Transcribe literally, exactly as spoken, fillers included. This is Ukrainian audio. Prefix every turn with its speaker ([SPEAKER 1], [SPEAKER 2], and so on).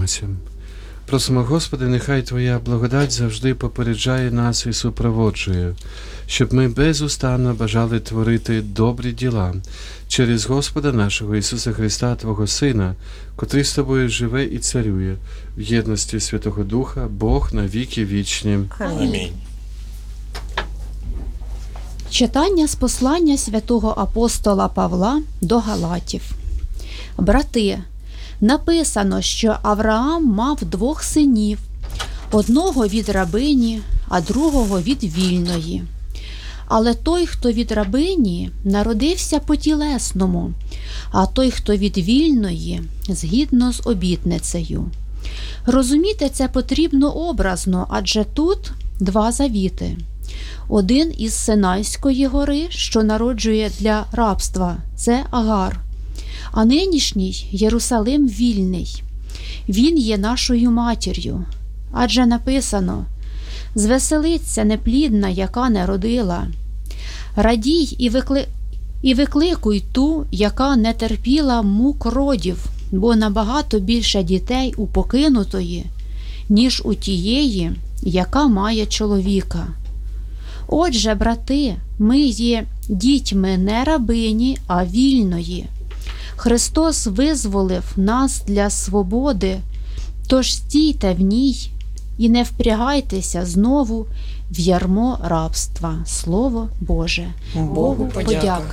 [SPEAKER 1] Помолимося. Просимо, Господи, нехай Твоя благодать завжди попереджає нас і супроводжує, щоб ми безустанно бажали творити добрі діла через Господа нашого Ісуса Христа, Твого Сина, котрий з Тобою живе і царює, в єдності Святого Духа, Бог на віки вічні.
[SPEAKER 2] Амінь.
[SPEAKER 3] Читання з послання святого апостола Павла до Галатів. Брати, написано, що Авраам мав двох синів, одного від рабині, а другого від вільної. Але той, хто від рабині, народився по тілесному, а той, хто від вільної, згідно з обітницею. Розуміти це потрібно образно, адже тут два завіти. Один із Синайської гори, що народжує для рабства, це Агар, а нинішній Єрусалим вільний. Він є нашою матір'ю, адже написано: «Звеселиться неплідна, яка не родила. Радій і, викли... і викликуй ту, яка не терпіла мук родів, бо набагато більше дітей у покинутої, ніж у тієї, яка має чоловіка». Отже, брати, ми є дітьми не рабині, а вільної. Христос визволив нас для свободи, тож стійте в ній і не впрягайтеся знову в ярмо рабства. Слово Боже.
[SPEAKER 2] Богу подяка.